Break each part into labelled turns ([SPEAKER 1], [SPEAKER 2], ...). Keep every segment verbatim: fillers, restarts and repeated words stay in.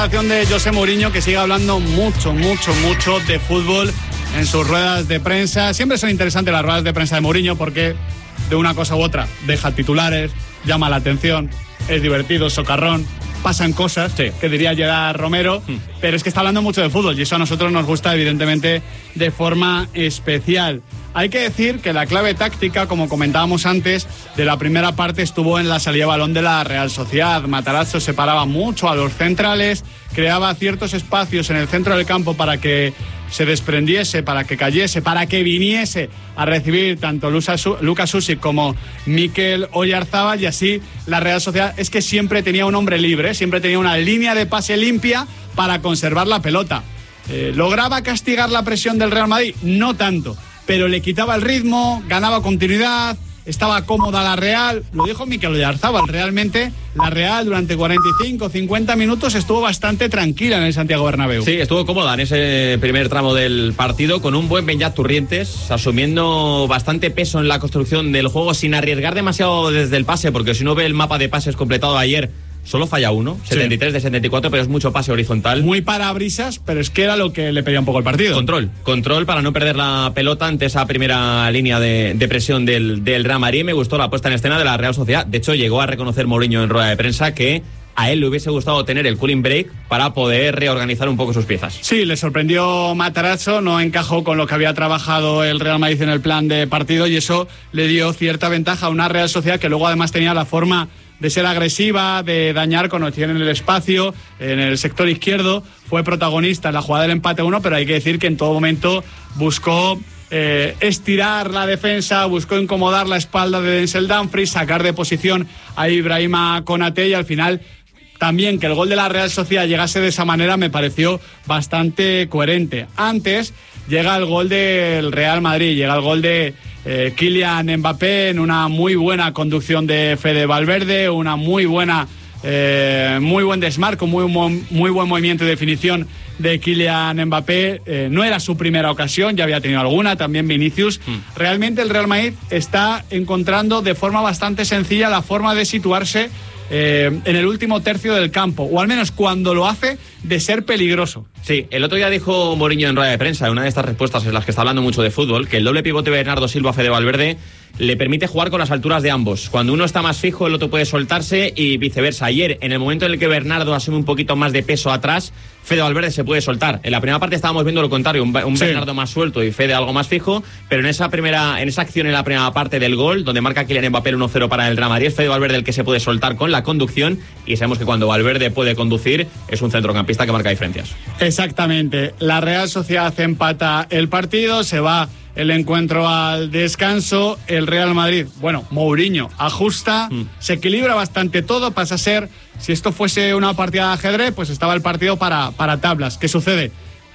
[SPEAKER 1] De José Mourinho, que sigue hablando mucho, mucho, mucho de fútbol en sus ruedas de prensa. Siempre son interesantes las ruedas de prensa de Mourinho porque de una cosa u otra deja titulares, llama la atención, es divertido, socarrón, pasan cosas, sí, que diría Gerard Romero, mm. pero es que está hablando mucho de fútbol y eso a nosotros nos gusta evidentemente de forma especial. Hay que decir que la clave táctica, como comentábamos antes, de la primera parte estuvo en la salida de balón de la Real Sociedad. Matarazzo separaba mucho a los centrales, creaba ciertos espacios en el centro del campo para que se desprendiese, para que cayese, para que viniese a recibir tanto Lucas Susic como Mikel Oyarzabal, y así la Real Sociedad es que siempre tenía un hombre libre, siempre tenía una línea de pase limpia para conservar la pelota. Eh, ¿Lograba castigar la presión del Real Madrid? No tanto, pero le quitaba el ritmo, ganaba continuidad, estaba cómoda la Real. Lo dijo Mikel Oyarzabal, realmente la Real durante cuarenta y cinco, cincuenta minutos estuvo bastante tranquila en el Santiago Bernabéu.
[SPEAKER 2] Sí, estuvo cómoda en ese primer tramo del partido, con un buen Beñat Turrientes, asumiendo bastante peso en la construcción del juego, sin arriesgar demasiado desde el pase, porque si uno ve el mapa de pases completado ayer, solo falla uno, setenta y tres sí. de setenta y cuatro, pero es mucho pase horizontal.
[SPEAKER 1] Muy parabrisas, pero es que era lo que le pedía un poco el partido.
[SPEAKER 2] Control, control para no perder la pelota ante esa primera línea de, de presión del, del Real Madrid. Me gustó la puesta en escena de la Real Sociedad. De hecho, llegó a reconocer Mourinho en rueda de prensa que a él le hubiese gustado tener el cooling break para poder reorganizar un poco sus piezas.
[SPEAKER 1] Sí, le sorprendió Matarazzo, no encajó con lo que había trabajado el Real Madrid en el plan de partido y eso le dio cierta ventaja a una Real Sociedad que luego además tenía la forma de ser agresiva, de dañar cuando tiene en el espacio, en el sector izquierdo. Fue protagonista en la jugada del empate uno, pero hay que decir que en todo momento buscó eh, estirar la defensa, buscó incomodar la espalda de Denzel Dumfries, sacar de posición a Ibrahima Konaté, y al final también que el gol de la Real Sociedad llegase de esa manera me pareció bastante coherente. Antes llega el gol del Real Madrid, llega el gol de Eh, Kylian Mbappé en una muy buena conducción de Fede Valverde, una muy buena, eh, muy buen desmarco, muy, muy buen movimiento y definición de Kylian Mbappé. Eh, no era su primera ocasión, ya había tenido alguna, también Vinicius. Mm. Realmente el Real Madrid está encontrando de forma bastante sencilla la forma de situarse eh, en el último tercio del campo, o al menos cuando lo hace, de ser peligroso.
[SPEAKER 2] Sí, el otro día dijo Mourinho en rueda de prensa, en una de estas respuestas en las que está hablando mucho de fútbol, que el doble pivote Bernardo Silva-Fede Valverde le permite jugar con las alturas de ambos. Cuando uno está más fijo, el otro puede soltarse y viceversa. Ayer, en el momento en el que Bernardo asume un poquito más de peso atrás, Fede Valverde se puede soltar. En la primera parte estábamos viendo lo contrario, un, un sí. Bernardo más suelto y Fede algo más fijo, pero en esa primera, en esa acción en la primera parte del gol, donde marca Kylian Mbappé el uno cero para el Real Madrid, es Fede Valverde el que se puede soltar con la conducción, y sabemos que cuando Valverde puede conducir, es un centrocampista que marca diferencias.
[SPEAKER 1] Exactamente. La Real Sociedad empata el partido, se va el encuentro al descanso. El Real Madrid, bueno, Mourinho ajusta, mm. se equilibra bastante todo, pasa a ser, si esto fuese una partida de ajedrez, pues estaba el partido para, para tablas. ¿Qué sucede?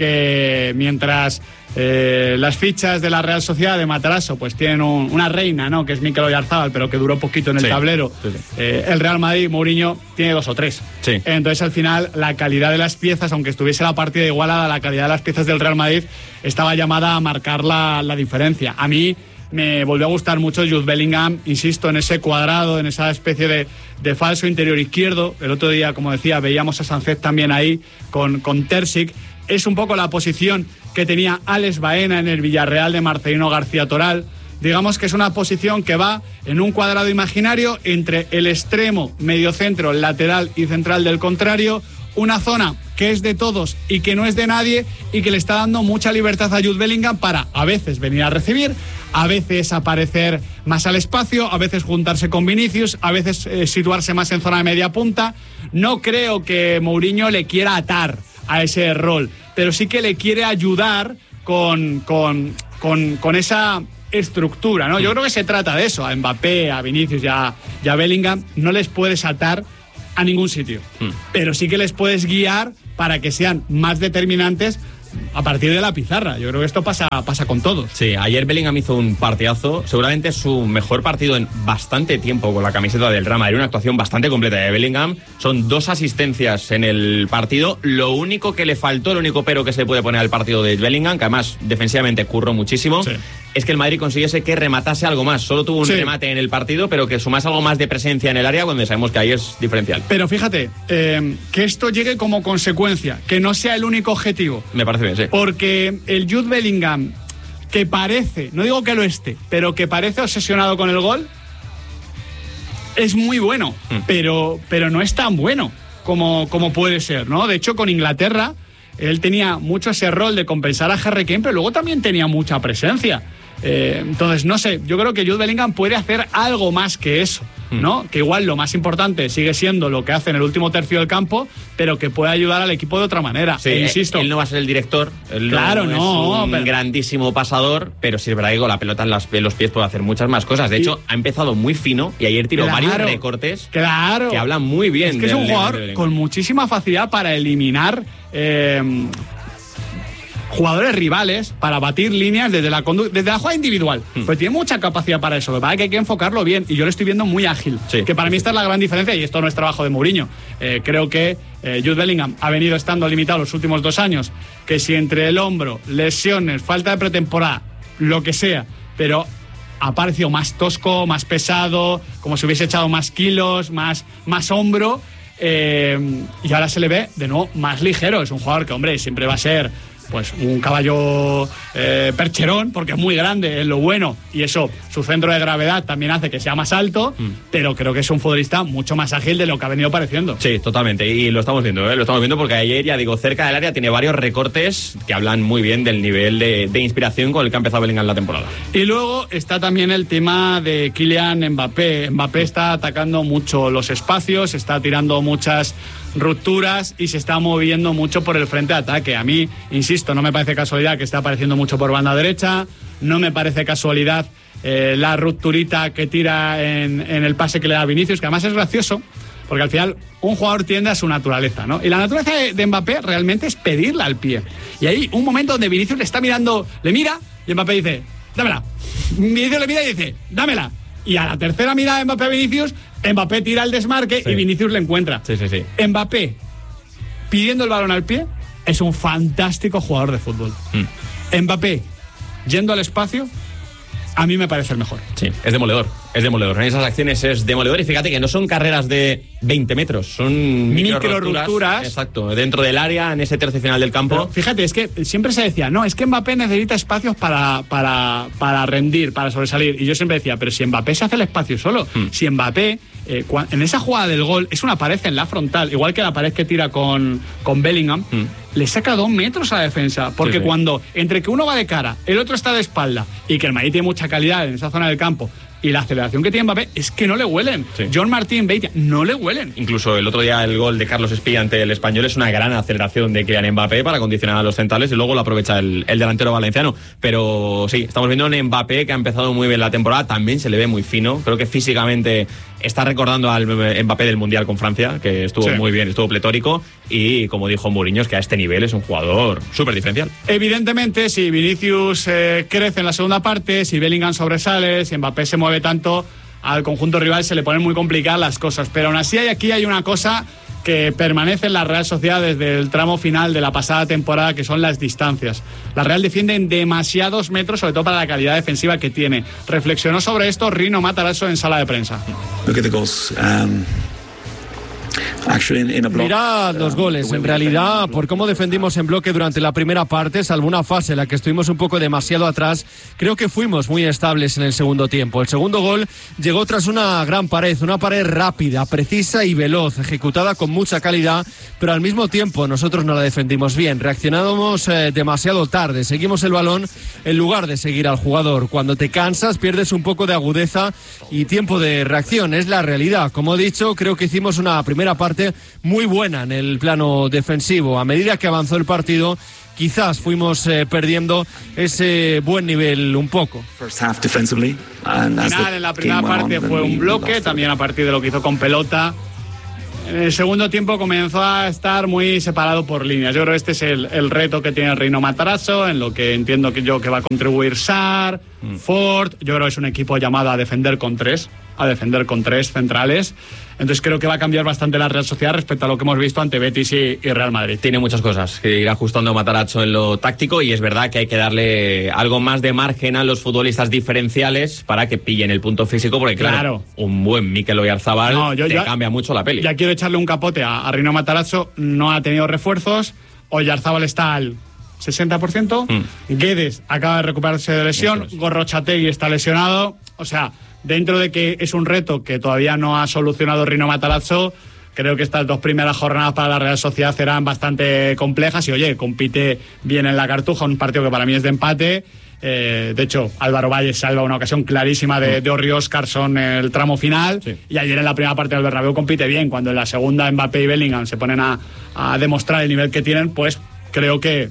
[SPEAKER 1] Que mientras eh, las fichas de la Real Sociedad de Matarazzo pues tienen un, una reina, ¿no?, que es Mikel Oyarzabal, pero que duró poquito en el sí, tablero, sí, sí. Eh, el Real Madrid, Mourinho, tiene dos o tres.
[SPEAKER 2] Sí.
[SPEAKER 1] Entonces al final la calidad de las piezas, aunque estuviese la partida igualada, la calidad de las piezas del Real Madrid estaba llamada a marcar la, la diferencia. A mí me volvió a gustar mucho Jude Bellingham, insisto, en ese cuadrado, en esa especie de, de falso interior izquierdo. El otro día, como decía, veíamos a Sánchez también ahí con, con Terzic. Es un poco la posición que tenía Alex Baena en el Villarreal de Marcelino García Toral. Digamos que es una posición que va en un cuadrado imaginario entre el extremo, mediocentro, lateral y central del contrario. Una zona que es de todos y que no es de nadie, y que le está dando mucha libertad a Jude Bellingham para a veces venir a recibir, a veces aparecer más al espacio, a veces juntarse con Vinicius, a veces eh, situarse más en zona de media punta. No creo que Mourinho le quiera atar a ese rol, pero sí que le quiere ayudar con, con, con, con esa estructura, ¿no? Yo creo que se trata de eso. A Mbappé, a Vinicius y a, y a Bellingham no les puedes atar a ningún sitio, mm. pero sí que les puedes guiar para que sean más determinantes a partir de la pizarra. Yo creo que esto pasa, pasa con todos.
[SPEAKER 2] Sí, ayer Bellingham hizo un partidazo, seguramente su mejor partido en bastante tiempo con la camiseta del Real Madrid, una actuación bastante completa de Bellingham. Son dos asistencias en el partido. Lo único que le faltó, el único pero que se puede poner al partido de Bellingham, que además defensivamente curró muchísimo, sí. es que el Madrid consiguiese que rematase algo más. Solo tuvo un sí. remate en el partido, pero que sumase algo más de presencia en el área, donde sabemos que ahí es diferencial.
[SPEAKER 1] Pero fíjate, eh, que esto llegue como consecuencia, que no sea el único objetivo.
[SPEAKER 2] Me parece bien, sí.
[SPEAKER 1] Porque el Jude Bellingham, que parece, no digo que lo esté, pero que parece obsesionado con el gol, es muy bueno, mm. pero, pero no es tan bueno como, como puede ser, ¿no? De hecho, con Inglaterra, él tenía mucho ese rol de compensar a Harry Kane, pero luego también tenía mucha presencia. Eh, entonces, no sé, yo creo que Jude Bellingham puede hacer algo más que eso, ¿no? Mm. Que igual lo más importante sigue siendo lo que hace en el último tercio del campo, pero que puede ayudar al equipo de otra manera.
[SPEAKER 2] Sí,
[SPEAKER 1] e insisto,
[SPEAKER 2] él no va a ser el director, él
[SPEAKER 1] claro,
[SPEAKER 2] no,
[SPEAKER 1] no
[SPEAKER 2] es un
[SPEAKER 1] pero...
[SPEAKER 2] grandísimo pasador, pero sí es verdad que con la pelota en, las, en los pies puede hacer muchas más cosas. De y... hecho, ha empezado muy fino y ayer tiró claro, varios recortes
[SPEAKER 1] claro.
[SPEAKER 2] que hablan muy bien.
[SPEAKER 1] Es que es un jugador con muchísima facilidad para eliminar... Eh, jugadores rivales, para batir líneas desde la condu- desde la jugada individual. Hmm. Pues tiene mucha capacidad para eso. Lo que hay que enfocarlo bien. Y yo lo estoy viendo muy ágil. Sí, que para sí, mí esta sí. es la gran diferencia. Y esto no es trabajo de Mourinho. Eh, creo que eh, Jude Bellingham ha venido estando limitado los últimos dos años. Que si entre el hombro, lesiones, falta de pretemporada, lo que sea, pero ha parecido más tosco, más pesado, como si hubiese echado más kilos, más, más hombro. Eh, y ahora se le ve de nuevo más ligero. Es un jugador que, hombre, siempre va a ser pues un caballo eh, percherón, porque es muy grande, es lo bueno, y eso, su centro de gravedad también hace que sea más alto, mm. pero creo que es un futbolista mucho más ágil de lo que ha venido pareciendo.
[SPEAKER 2] Sí, totalmente, y lo estamos viendo, ¿eh? lo estamos viendo porque ayer, ya digo, cerca del área tiene varios recortes que hablan muy bien del nivel de, de inspiración con el que ha empezado Bellingham la temporada.
[SPEAKER 1] Y luego está también el tema de Kylian Mbappé. Mbappé está atacando mucho los espacios, está tirando muchas rupturas y se está moviendo mucho por el frente de ataque. A mí, insisto, no me parece casualidad que esté apareciendo mucho por banda derecha, no me parece casualidad eh, la rupturita que tira en, en el pase que le da a Vinicius, que además es gracioso, porque al final un jugador tiende a su naturaleza, ¿no? Y la naturaleza de, de Mbappé realmente es pedirla al pie. Y hay un momento donde Vinicius le está mirando, le mira, y Mbappé dice, dámela. Vinicius le mira y dice, dámela. Y a la tercera mirada de Mbappé a Vinicius, Mbappé tira el desmarque sí. y Vinicius le encuentra.
[SPEAKER 2] Sí, sí, sí.
[SPEAKER 1] Mbappé, pidiendo el balón al pie, es un fantástico jugador de fútbol. Mm. Mbappé, yendo al espacio, a mí me parece el mejor.
[SPEAKER 2] Sí, es demoledor, es demoledor. En esas acciones es demoledor y fíjate que no son carreras de veinte metros, son micro, micro rupturas, rupturas. Exacto, dentro del área, en ese tercio final del campo.
[SPEAKER 1] Pero fíjate, es que siempre se decía, no, es que Mbappé necesita espacios para, para, para rendir, para sobresalir. Y yo siempre decía, pero si Mbappé se hace el espacio solo, hmm. si Mbappé, eh, en esa jugada del gol, es una pared en la frontal, igual que la pared que tira con, con Bellingham, hmm. le saca dos metros a la defensa, porque sí, sí. cuando, entre que uno va de cara, el otro está de espalda, y que el Madrid tiene mucha calidad en esa zona del campo, y la aceleración que tiene Mbappé es que no le huelen. Sí. John Martín, Beitia, no le huelen.
[SPEAKER 2] Incluso el otro día el gol de Carlos Espí ante el Español es una gran aceleración de Kylian Mbappé para condicionar a los centrales y luego lo aprovecha el, el delantero valenciano. Pero sí, estamos viendo un Mbappé que ha empezado muy bien la temporada, también se le ve muy fino. Creo que físicamente está recordando al Mbappé del Mundial con Francia, que estuvo sí. muy bien, estuvo pletórico, y como dijo Mourinho, es que a este nivel es un jugador súper diferencial.
[SPEAKER 1] Evidentemente, si Vinicius eh, crece en la segunda parte, si Bellingham sobresale, si Mbappé se mueve tanto, al conjunto rival se le ponen muy complicadas las cosas, pero aún así hay, aquí hay una cosa que permanece en la Real Sociedad desde el tramo final de la pasada temporada, que son las distancias. La Real defiende en demasiados metros, sobre todo para la calidad defensiva que tiene. Reflexionó sobre esto Rino Matarazzo en sala de prensa.
[SPEAKER 3] Look at the goals. Um...
[SPEAKER 4] Mirad los goles, en realidad, por cómo defendimos en bloque durante la primera parte, salvo una fase en la que estuvimos un poco demasiado atrás, creo que fuimos muy estables en el segundo tiempo. El segundo gol llegó tras una gran pared, una pared rápida, precisa y veloz, ejecutada con mucha calidad, pero al mismo tiempo nosotros no la defendimos bien, reaccionábamos eh, demasiado tarde, seguimos el balón en lugar de seguir al jugador. Cuando te cansas pierdes un poco de agudeza y tiempo de reacción, es la realidad. Como he dicho, creo que hicimos una primera parte muy buena en el plano defensivo. A medida que avanzó el partido, quizás fuimos eh, perdiendo ese buen nivel un poco.
[SPEAKER 1] Al final, en la primera parte fue un bloque, también a partir de lo que hizo con pelota. En el segundo tiempo comenzó a estar muy separado por líneas. Yo creo que este es el, el reto que tiene Rino Matarazzo, en lo que entiendo que yo que va a contribuir Sarr, mm. Ford. Yo creo que es un equipo llamado a defender con tres, a defender con tres centrales. Entonces creo que va a cambiar bastante la Real Sociedad respecto a lo que hemos visto ante Betis y, y Real Madrid.
[SPEAKER 2] Tiene muchas cosas que ir ajustando Matarazzo en lo táctico, y es verdad que hay que darle algo más de margen a los futbolistas diferenciales para que pillen el punto físico, porque claro, claro. un buen Mikel Oyarzabal no, yo, te yo, cambia mucho la peli.
[SPEAKER 1] Ya quiero echarle un capote a, a Rino Matarazzo, no ha tenido refuerzos, Oyarzabal está al sesenta por ciento, mm. Guedes acaba de recuperarse de lesión, es. Gorrochategui está lesionado, o sea, dentro de que es un reto que todavía no ha solucionado Rino Matarazzo, creo que estas dos primeras jornadas para la Real Sociedad serán bastante complejas y, oye, compite bien en la Cartuja, un partido que para mí es de empate. Eh, de hecho, Álvaro Valle salva una ocasión clarísima de, de Orri Óscarson en el tramo final, sí. y ayer en la primera parte del Bernabéu compite bien. Cuando en la segunda Mbappé y Bellingham se ponen a, a demostrar el nivel que tienen, pues creo que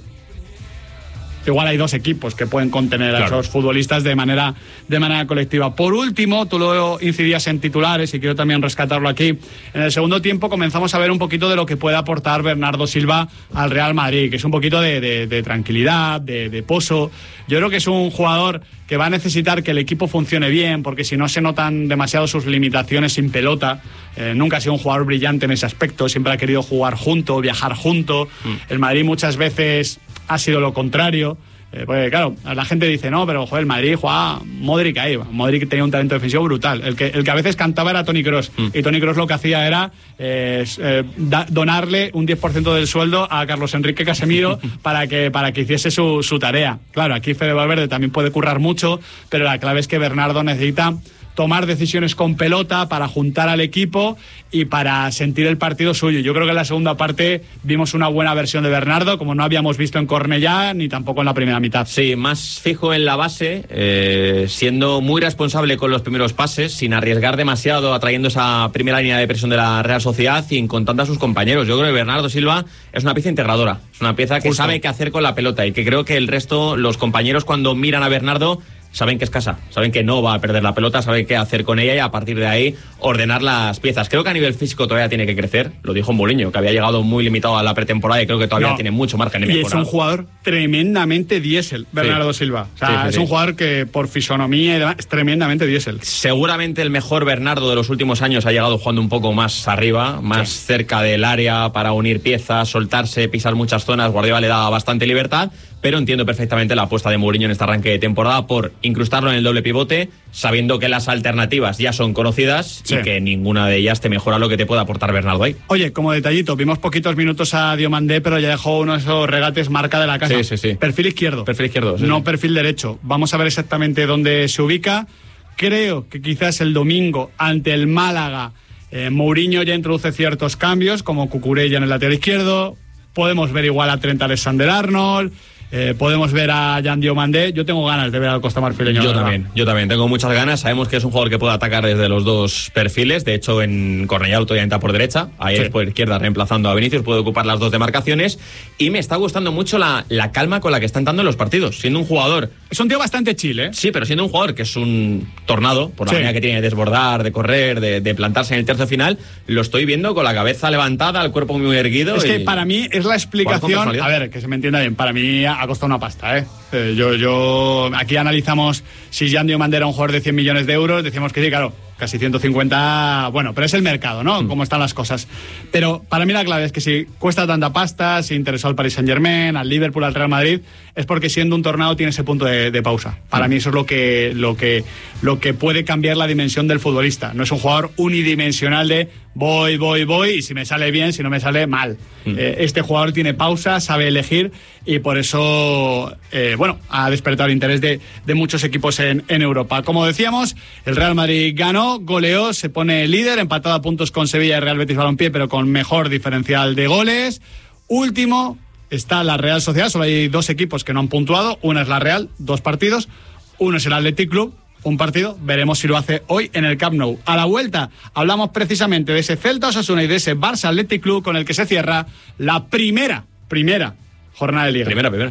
[SPEAKER 1] igual hay dos equipos que pueden contener claro. a esos futbolistas de manera, de manera colectiva. Por último, tú lo incidías en titulares y quiero también rescatarlo aquí. En el segundo tiempo comenzamos a ver un poquito de lo que puede aportar Bernardo Silva al Real Madrid, que es un poquito de, de, de tranquilidad, de, de pozo. Yo creo que es un jugador que va a necesitar que el equipo funcione bien, porque si no se notan demasiado sus limitaciones sin pelota. Eh, nunca ha sido un jugador brillante en ese aspecto, siempre ha querido jugar junto, viajar junto. Mm. El Madrid muchas veces ha sido lo contrario, eh, porque claro, la gente dice, no, pero joder, el Madrid jugaba Modric ahí, Modric tenía un talento defensivo brutal, el que, el que a veces cantaba era Toni Kroos, mm. y Toni Kroos lo que hacía era eh, eh, da, donarle un diez por ciento del sueldo a Carlos Enrique Casemiro para que, para que hiciese su, su tarea. Claro, aquí Fede Valverde también puede currar mucho, pero la clave es que Bernardo necesita tomar decisiones con pelota para juntar al equipo y para sentir el partido suyo. Yo creo que en la segunda parte vimos una buena versión de Bernardo, como no habíamos visto en Cornellá ni tampoco en la primera mitad.
[SPEAKER 2] Sí, más fijo en la base, eh, siendo muy responsable con los primeros pases, sin arriesgar demasiado, atrayendo esa primera línea de presión de la Real Sociedad y encontrando a sus compañeros. Yo creo que Bernardo Silva es una pieza integradora, es una pieza que Justo. sabe qué hacer con la pelota, y que creo que el resto, los compañeros, cuando miran a Bernardo, saben que es casa, saben que no va a perder la pelota, saben qué hacer con ella y a partir de ahí ordenar las piezas. Creo que a nivel físico todavía tiene que crecer, lo dijo Mourinho, que había llegado muy limitado a la pretemporada y creo que todavía no. tiene mucho margen de mejorar.
[SPEAKER 1] Y es un jugador tremendamente diésel, Bernardo sí. Silva. O sea, sí, sí, es sí. un jugador que por fisonomía y demás es tremendamente diésel.
[SPEAKER 2] Seguramente el mejor Bernardo de los últimos años ha llegado jugando un poco más arriba, más sí. cerca del área para unir piezas, soltarse, pisar muchas zonas. Guardiola le daba bastante libertad, pero entiendo perfectamente la apuesta de Mourinho en este arranque de temporada por incrustarlo en el doble pivote, sabiendo que las alternativas ya son conocidas sí. y que ninguna de ellas te mejora lo que te puede aportar Bernardo ahí.
[SPEAKER 1] Oye, como detallito, vimos poquitos minutos a Diomandé, pero ya dejó uno de esos regates marca de la casa.
[SPEAKER 2] Sí, sí, sí.
[SPEAKER 1] Perfil izquierdo.
[SPEAKER 2] Perfil izquierdo, sí,
[SPEAKER 1] No
[SPEAKER 2] sí.
[SPEAKER 1] perfil derecho. Vamos a ver exactamente dónde se ubica. Creo que quizás el domingo ante el Málaga, eh, Mourinho ya introduce ciertos cambios, como Cucurella en el lateral izquierdo. Podemos ver igual a Trent Alexander-Arnold. Eh, podemos ver a Jan Diomandé. Yo tengo ganas de ver al Costa Marfileño.
[SPEAKER 2] Yo también, yo también tengo muchas ganas. Sabemos que es un jugador que puede atacar desde los dos perfiles. De hecho, en Cornellá todavía entra por derecha, ahí sí. es por izquierda reemplazando a Vinicius, puede ocupar las dos demarcaciones. Y me está gustando mucho la, la calma con la que está entrando en los partidos, siendo un jugador...
[SPEAKER 1] Es un tío bastante chill, ¿eh?
[SPEAKER 2] Sí, pero siendo un jugador que es un tornado, por la sí. manera que tiene de desbordar, de correr, de, de plantarse en el tercio final, lo estoy viendo con la cabeza levantada, el cuerpo muy erguido.
[SPEAKER 1] Es
[SPEAKER 2] y...
[SPEAKER 1] que para mí es la explicación... A ver, que se me entienda bien, para mí ha costado una pasta, ¿eh? Eh, yo, yo aquí analizamos si Jan Diomandé era un jugador de cien millones de euros, decíamos que sí, claro, casi ciento cincuenta, bueno, pero es el mercado, ¿no? Mm. Cómo están las cosas. Pero para mí la clave es que si cuesta tanta pasta, si interesó al Paris Saint-Germain, al Liverpool, al Real Madrid, es porque siendo un tornado tiene ese punto de, de pausa. Para mm. mí eso es lo que, lo que, lo que puede cambiar la dimensión del futbolista. No es un jugador unidimensional de voy, voy, voy, y si me sale bien, si no me sale mal. Mm. Eh, este jugador tiene pausa, sabe elegir, y por eso, eh, bueno, ha despertado el interés de, de muchos equipos en, en Europa. Como decíamos, el Real Madrid ganó, goleó, se pone líder, empatado a puntos con Sevilla y Real Betis Balompié, pero con mejor diferencial de goles. Último está la Real Sociedad, solo hay dos equipos que no han puntuado, una es la Real, dos partidos, uno es el Athletic Club, un partido, veremos si lo hace hoy en el Camp Nou. A la vuelta hablamos precisamente de ese Celta Osasuna y de ese Barça Athletic Club con el que se cierra la primera, primera jornada de Liga.
[SPEAKER 2] Primera, primera.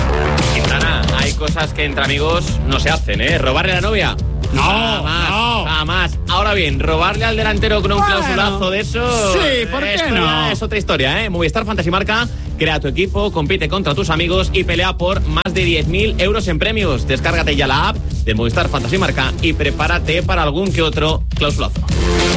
[SPEAKER 2] Quintana, hay cosas que entre amigos no se hacen, ¿eh? ¿Robarle a la novia?
[SPEAKER 1] No, jamás, no.
[SPEAKER 2] nada más. Ahora bien, robarle al delantero con un
[SPEAKER 1] Bueno,
[SPEAKER 2] clausulazo de eso.
[SPEAKER 1] sí, ¿por qué
[SPEAKER 2] esto
[SPEAKER 1] no?
[SPEAKER 2] ya es otra historia, ¿eh? Movistar Fantasy Marca, crea tu equipo, compite contra tus amigos y pelea por más de diez mil euros en premios. Descárgate ya la app de Movistar Fantasy Marca y prepárate para algún que otro clausulazo.